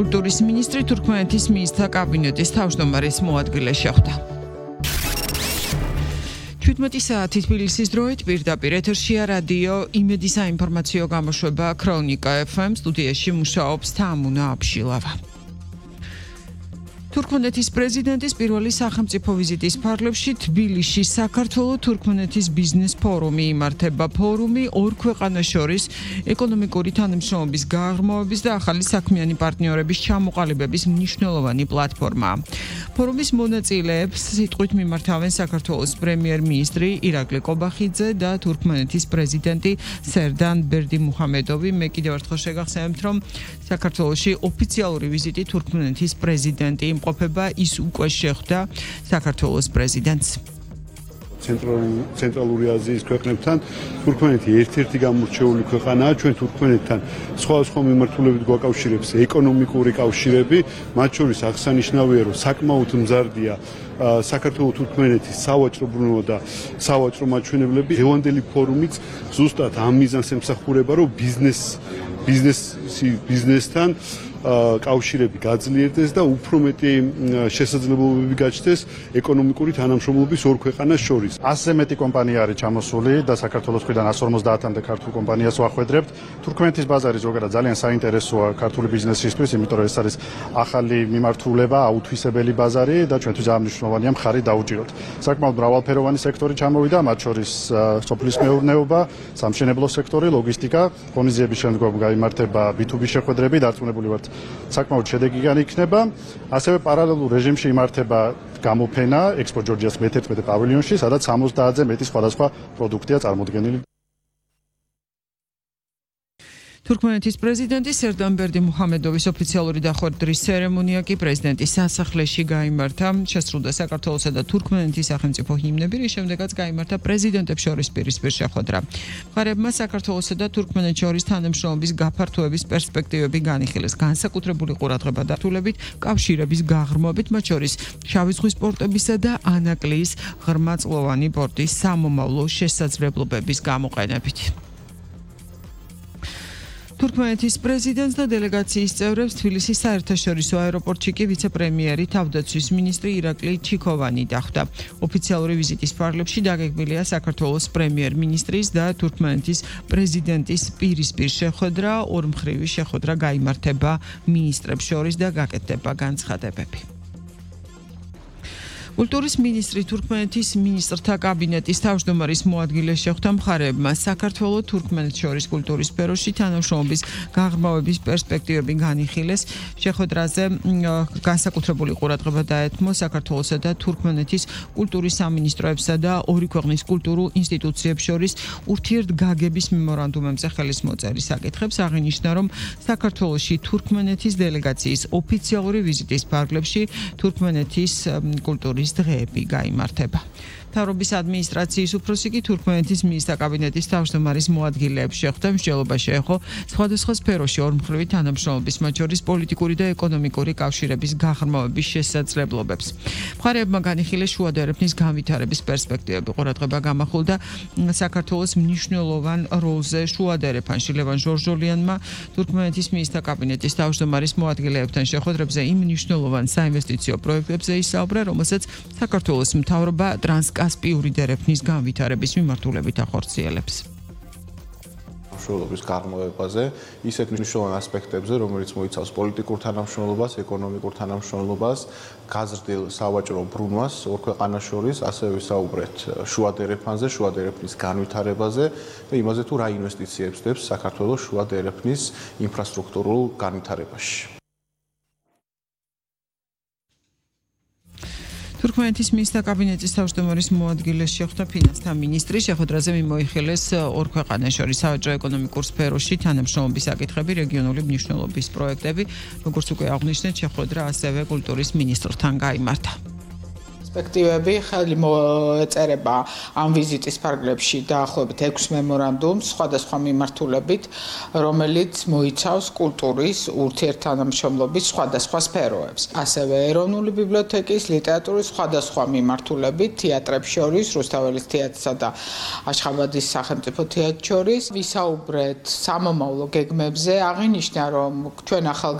კულტურის მინისტრი თურქმენეთის მინისტრთა კაბინეტის თავმჯდომარის მოადგილე შეხვდა. 17 საათი თბილისის დროით პირდაპირ ეთერშია რადიო იმედი საინფორმაციო გამოშვება ქრონიკა FM სტუდიაში მუშაობს თამუნა აბშილავა. თურქმენეთის პრეზიდენტის პირველი სახელმწიფო ვიზიტის ფარგლებში თბილისში საქართველო-თურქმენეთის ბიზნეს ფორუმი იმართება. ფორუმი ორ ქვეყანას შორის ეკონომიკური თანამშრომლობის გაღრმავების და ახალი საქმიანი პარტნიორების ჩამოყალიბების მნიშვნელოვანი პლატფორმაა. ფორუმის მონაწილეებს სიტყვით მიმართავენ საქართველოს პრემიერ-მინისტრი ირაკლი ყობახიძე და თურქმენეთის პრეზიდენტი სერდან ბერდიმუჰამედოვი. მე კიდევ ერთხელ შეგახსენებთ, რომ საქართველოში ოფიციალური ვიზიტი თურქმენეთის პრეზიდენტი იმყოფება, ის უკვე შეხვდა საქართველოს პრეზიდენტს. ცენტრალური აზიის ქვეყნებთან თურქმენეთი ერთ-ერთი გამორჩეული ქვეყანაა. ჩვენ თურქმენეთთან სხვადასხვა მიმართულებით გვაკავშირებს ეკონომიკური კავშირები, მათ შორის აღსანიშნავია, რომ საკმაოდ მზარდია საქართველო-თურქმენეთის სავაჭრო ბრუნვა და სავაჭრო მაჩვენებლები. დღევანდელი ფორუმიც ზუსტად ამ მიზანს ემსახურება, რომ ბიზნესთან კავშირები გაძლიერდეს და უფრო მეტი შესაძლებლობები გაჩნდეს ეკონომიკური თანამშრომლობის ორ ქვეყანას შორის. 100-ზე მეტი კომპანია არის ჩამოსული და საქართველოს მხრიდან 150-მდე ქართულ კომპანიას ვახვედრებთ. თურქმენეთის ბაზარი ზოგადად ძალიან საინტერესოა ქართული ბიზნესისთვის, იმიტომ რომ ეს არის ახალი მიმართულება, აუთვისებელი ბაზარი და ჩვენთვის ძალიან მნიშვნელოვანია მხარი დაუჭიროთ. საკმაოდ მრავალფეროვანი სექტორი ჩამოვიდა, მათ შორის სოფლის მეურნეობა, სამშენებლო სექტორი, ლოგისტიკა. ღონისძიების შემდგომ გაიმართება B2B შეხვედრები, დარწმუნებული ვართ საკმაოდ შედეგიანი იქნება. ასევე პარალელურ რეჟიმში იმართება გამოფენა ექსპო ჯორჯიას მე-11 პავილიონში, სადაც 70-ზე მეტი სხვადასხვა პროდუქტია წარმოდგენილი. თურქმენეთის პრეზიდენტი სერდან ბერდიმუჰამედოვის ოფიციალური დახვედრის ცერემონია კი პრეზიდენტის სასახლეში გაიმართა. შესრულდა საქართველოსა და თურქმენეთის სახელმწიფო ჰიმნები, რის შემდეგაც გაიმართა პრეზიდენტებს შორის პირისპირ შეხვედრა. მხარეებმა საქართველოსა და თურქმენეთს შორის თანამშრომლობის გაფართოების პერსპექტივები განიხილეს, განსაკუთრებული ყურადღება დართულებით კავშირების გაღრმავებით, მათ შორის შავი ზღვის პორტებისა და ანაკლიის ღრმაწლოვანი პორტის სამომავლო შესაძლებლობების გამოყენებით. თურქმენეთის პრეზიდენტს და დელეგაციის წევრებს თბილისის საერთაშორისო აეროპორტში კი ვიცე-პრემიერი თავდაცვის მინისტრი ირაკლი ჩიქოვანი დახვდა. ოფიციალური ვიზიტის ფარგლებში დაგეგმილია საქართველოს პრემიერ-მინისტრის და თურქმენეთის პრეზიდენტის პირისპირ შეხვედრა. ორმხრივი შეხვედრა გაიმართება მინისტრებს შორის და გაკეთდება განცხადებები. კულტურის მინისტრი თურქმენეთის მინისტრთა კაბინეტის თავმჯდომარის მოადგილე შეხვდა. მხარეებმა საქართველო-თურქმენეთს შორის კულტურის სფეროში თანამშრომლობის გაღრმავების პერსპექტივები განიხილეს. შეხვედრაზე განსაკუთრებული ყურადღება დაეთმო საქართველოსა და თურქმენეთის კულტურის სამინისტროებსა და ორი ქვეყნის კულტურულ ინსტიტუციებს შორის ურთიერთგაგების მემორანდუმებზე ხელისმოწერის საკითხებს. აღინიშნა, რომ საქართველოში თურქმენეთის დელეგაციის ოფიციალური ვიზიტის ფარგლებში თურქმენეთის კულტურის დღეები გაიმართება. მთავრობის ადმინისტრაციის უფროსი კი თურქმენეთის მინისტრთა კაბინეტის თავმჯდომარის მოადგილეებს შეხვდა. მსჯელობა შეეხო სხვადასხვა სფეროში ორმხრივი თანამშრომლობის, მათ შორის პოლიტიკური და ეკონომიკური კავშირების გაღრმავების შესაძლებლობებს. მხარეებმა განიხილეს შუა და ეროვნების განვითარების პერსპექტივები. ყურადღება გამახვილდა საქართველოს მნიშვნელოვან როლზე შუა და ეროვნში. ლევან ჟორჟოლიანმა თურქმენეთის მინისტრთა კაბინეტის თავმჯდომარის მოადგილეებთან შეხვედრებზე იმ მნიშვნელოვან საინვესტიციო პროექტებზე ისაუბრა, რომელსაც საქართველოს მთავრობა ტრანსკასპიური დერეფნის განვითარების მიმართულებით ახორციელებს. თანამშრომლობის გაღრმავებაზე, ისეთ მნიშვნელოვან ასპექტებზე, რომელიც მოიცავს პოლიტიკურ თანამშრომლობას, ეკონომიკურ თანამშრომლობას, გაზრდილ სავაჭრო ბრუნვას ორ ქვეყანას შორის, ასევე ვისაუბრეთ შუა და ეროვნზე, შუა და ერევნის განვითარებაზე და იმაზე თუ რა ინვესტიციებს დებს საქართველოს შუა და ერევნის ინფრასტრუქტურულ განვითარებაში. თურქმენეთის მინისტრთა კაბინეტის თავმჯდომარის მოადგილეს შეხვდა ფინანსთა მინისტრი. შეხვედრაზე მიმოიხილეს ორ ქვეყანას შორის სავაჭრო-ეკონომიკურ სფეროში თანამშრომლობის საკითხები, რეგიონული მნიშვნელობის პროექტები. როგორც უკვე აღნიშნეთ, შეხვედრა ასევე კულტურის მინისტრთან გაიმართა. პერსპექტივები ხელი მოეწერება ამ ვიზიტის ფარგლებში დაახლოებით 6 მემორანდუმს სხვადასხვა მიმართულებით, რომელიც მოიცავს კულტურის ურთიერთთანამშრომლობის სხვადასხვა სფეროებს. ასევე ეროვნული ბიბლიოთეკის ლიტერატურის სხვადასხვა მიმართულებით თეატრებს შორის, რუსთაველის თეატრსა და აშხაბადის სახელმწიფო თეატრს შორის ვისაუბრეთ სამომავლო გეგმებზე. აღინიშნა, რომ ჩვენ ახალ